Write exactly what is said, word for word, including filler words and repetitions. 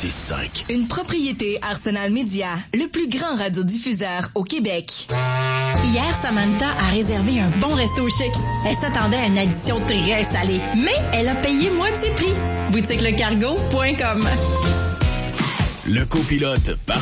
six cinq. Une propriété Arsenal Média, le plus grand radiodiffuseur au Québec. Hier, Samantha a réservé un bon resto chic. Elle s'attendait à une addition très salée, mais elle a payé moitié prix. boutique le cargo point com. Le copilote parfait.